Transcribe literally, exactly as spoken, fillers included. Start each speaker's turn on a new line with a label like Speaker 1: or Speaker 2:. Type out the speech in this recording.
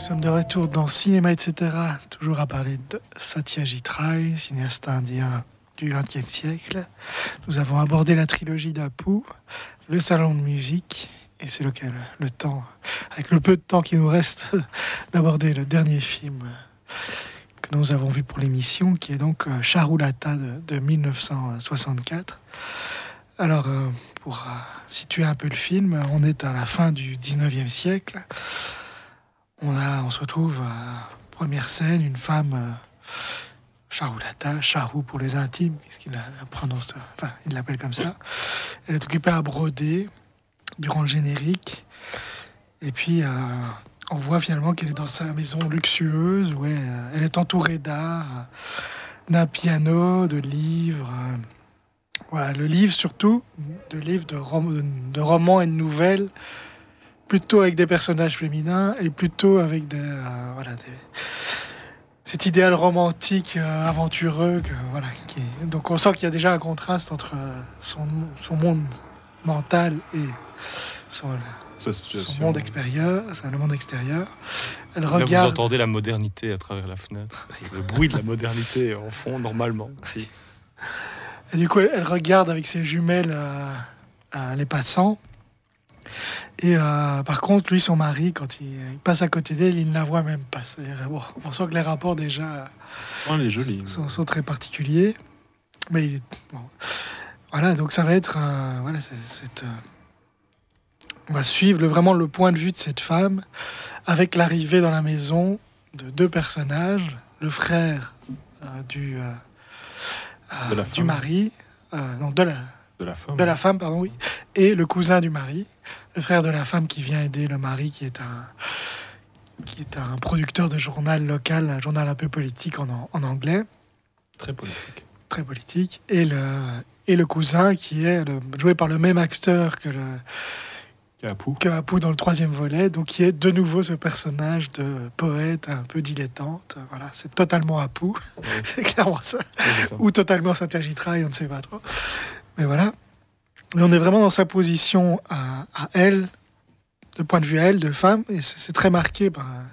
Speaker 1: sommes de retour dans Cinéma, et cetera. Toujours à parler de Satyajit Ray, cinéaste indien du vingtième siècle. Nous avons abordé la trilogie d'Apu, le salon de musique, et c'est lequel le temps, avec le peu de temps qui nous reste, d'aborder le dernier film que nous avons vu pour l'émission, qui est donc Charulata de, de mille neuf cent soixante-quatre. Alors, euh, pour euh, situer un peu le film, on est à la fin du dix-neuvième siècle. On, a, on se retrouve, euh, première scène, une femme, euh, Charulata, Charou pour les intimes, puisqu'il la, la prononce, enfin, il l'appelle comme ça. Elle est occupée à broder durant le générique. Et puis, euh, on voit finalement qu'elle est dans sa maison luxueuse, où elle, elle est entourée d'art, d'un piano, de livres. Euh, voilà, le livre surtout, de livres de, rom- de romans et de nouvelles, plutôt avec des personnages féminins et plutôt avec des, euh, voilà, des, cet idéal romantique, euh, aventureux. Que, voilà, qui, donc on sent qu'il y a déjà un contraste entre euh, son, son monde mental et son, son monde extérieur. C'est le monde extérieur. Elle
Speaker 2: Là,
Speaker 1: regarde...
Speaker 2: vous entendez la modernité à travers la fenêtre. Le bruit de la modernité en fond, normalement. Aussi.
Speaker 1: Et du coup, elle, elle regarde avec ses jumelles euh, euh, les passants. Et euh, par contre, lui, son mari, quand il, il passe à côté d'elle, il ne la voit même pas. C'est-à-dire, bon, on sent que les rapports déjà
Speaker 3: oh, elle est jolie,
Speaker 1: sont, sont très particuliers. Mais il est, bon. Voilà, donc ça va être... Euh, voilà, c'est, c'est, euh, on va suivre le, vraiment le point de vue de cette femme avec l'arrivée dans la maison de deux personnages. Le frère euh, du, euh, euh, du mari... Euh, non, de la...
Speaker 3: De la femme.
Speaker 1: De la femme, pardon, oui. Et le cousin du mari, le frère de la femme qui vient aider le mari, qui est un, qui est un producteur de journal local, un journal un peu politique en, en anglais.
Speaker 3: Très politique.
Speaker 1: Très politique. Et le, et le cousin qui est le, joué par le même acteur que, le,
Speaker 3: que Apu.
Speaker 1: que Apu dans le troisième volet, donc qui est de nouveau ce personnage de poète un peu dilettante. Voilà, c'est totalement Apu, ouais. C'est clairement ça.
Speaker 2: Ouais, c'est ça.
Speaker 1: Ou totalement Satyajit Ray, on ne sait pas trop. Mais voilà. Mais on est vraiment dans sa position à, à elle, de point de vue à elle, de femme, et c'est, c'est très marqué par